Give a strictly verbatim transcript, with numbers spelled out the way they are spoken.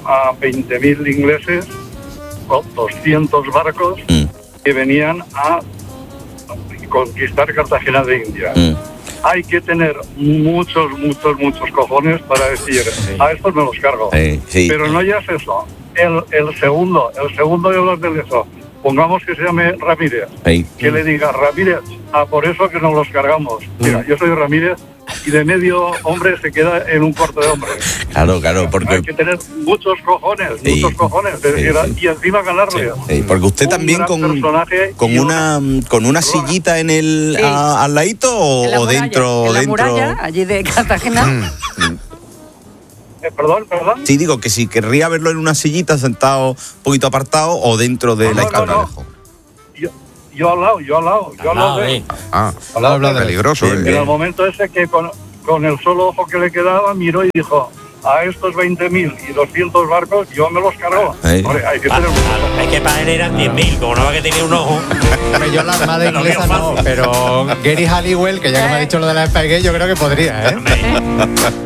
a veinte mil ingleses, o doscientos barcos mm. que venían a conquistar Cartagena de India. Mm. Hay que tener muchos, muchos, muchos cojones para decir, sí. a estos me los cargo. Sí, sí. Pero no ya es eso. El, el segundo, el segundo de hablar de eso, pongamos que se llame Ramírez, sí. que mm. le diga, Ramírez, a por eso que nos los cargamos. Mira, yo soy Ramírez y de medio hombre se queda en un cuarto de hombre. Claro, claro, porque... Hay que tener muchos cojones, sí, muchos cojones, sí, decir, sí. y encima ganarle. Sí, sí, porque usted también con, con una con una sillita en el sí. a, al ladito o, o dentro... En la dentro... muralla, allí de Cartagena. eh, perdón, perdón. Sí, digo que si querría verlo en una sillita sentado un poquito apartado o dentro de no, la no, Escalvarejo. No, no. Yo, yo al lado, yo al lado, yo al lado de él. Ah, al lado de peligroso. Sí, en el momento ese que con, con el solo ojo que le quedaba miró y dijo, a estos veinte mil y doscientos barcos yo me los cargo. Sí. Hombre, hay que tener ah, es que para él eran diez mil, como no va que tenía un ojo. Yo la armada inglesa no, pero Gary Halliwell, que ya que me ha dicho lo de la Spygate, yo creo que podría, ¿eh?